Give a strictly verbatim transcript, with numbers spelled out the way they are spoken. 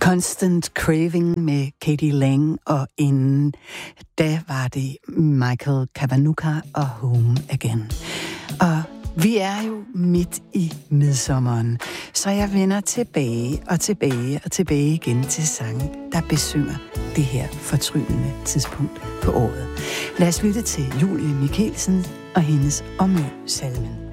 Constant Craving med Katie Lang, og inden da var det Michael Kiwanuka og Home Again. Og vi er jo midt i midsommeren, så jeg vender tilbage og tilbage og tilbage igen til sange, der besynger det her fortryllende tidspunkt på året. Lad os lytte til Julie Mikkelsen og hendes Omø-salmen.